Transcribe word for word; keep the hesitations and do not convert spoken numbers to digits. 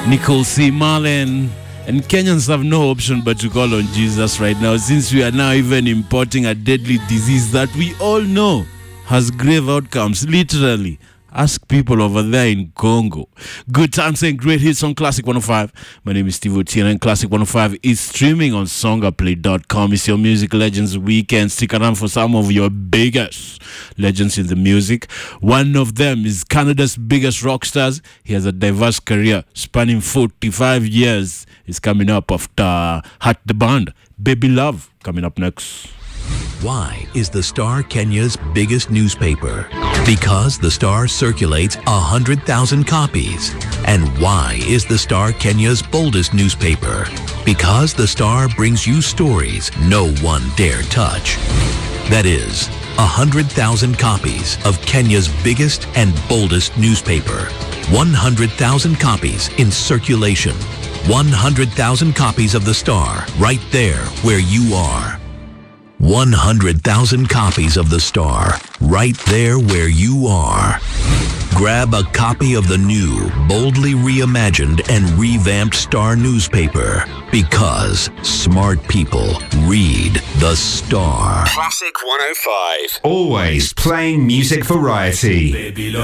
Nicole C. Marlin. And Kenyans have no option but to call on Jesus right now, since we are now even importing a deadly disease that we all know has grave outcomes, literally. Ask people over there in Congo. Good times and great hits on Classic one oh five. My name is Steve Otieno, and Classic one oh five is streaming on songaplay dot com. It's your Music Legends weekend. Stick around for some of your biggest legends in the music. One of them is Canada's biggest rock stars. He has a diverse career spanning forty-five years. He's coming up after Hat the Band. Baby Love coming up next. Why is The Star Kenya's biggest newspaper? Because The Star circulates one hundred thousand copies. And why is The Star Kenya's boldest newspaper? Because The Star brings you stories no one dare touch. That is, one hundred thousand copies of Kenya's biggest and boldest newspaper. one hundred thousand copies in circulation. one hundred thousand copies of The Star right there where you are. one hundred thousand copies of The Star, right there where you are. Grab a copy of the new, boldly reimagined and revamped Star newspaper, because smart people read The Star. Classic one oh five. Always playing music variety.